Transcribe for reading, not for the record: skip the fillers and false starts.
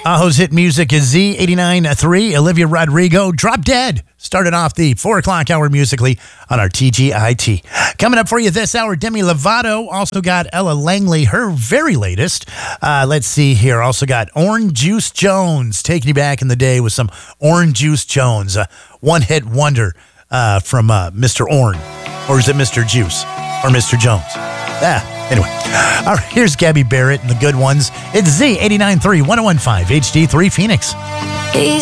Aho's hit music is Z89.3. Olivia Rodrigo, Drop Dead. Started off the 4 o'clock hour musically on our TGIT. Coming up for you this hour, Demi Lovato. Also got Ella Langley, her very latest. Let's see here. Also got Orange Juice Jones, taking you back in the day with some Orange Juice Jones. One-hit wonder from Mr. Orange. Or is it Mr. Juice? Or Mr. Jones? Anyway. All right, here's Gabby Barrett and the good ones. It's Z89.3, 1015 HD3 Phoenix.